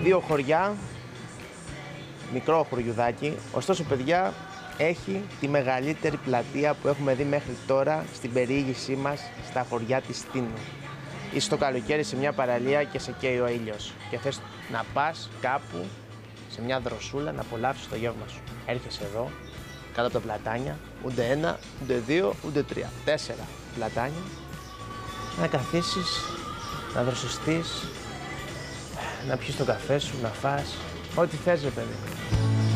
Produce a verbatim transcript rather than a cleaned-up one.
δύο χωριά, μικρό χωριουδάκι, ωστόσο παιδιά έχει τη μεγαλύτερη πλατεία που έχουμε δει μέχρι τώρα στην περιήγησή μας στα χωριά της Τίνου. Είσαι το καλοκαίρι σε μια παραλία και σε καίει ο ήλιος και θες να πας κάπου σε μια δροσούλα να απολαύσεις το γεύμα σου. Έρχεσαι εδώ, κάτω από τα πλατάνια, ούτε ένα, ούτε δύο, ούτε τρία, τέσσερα πλατάνια, να καθίσεις, να δροσιστείς, να πιεις το καφέ σου, να φας, ό,τι θες ρε παιδί.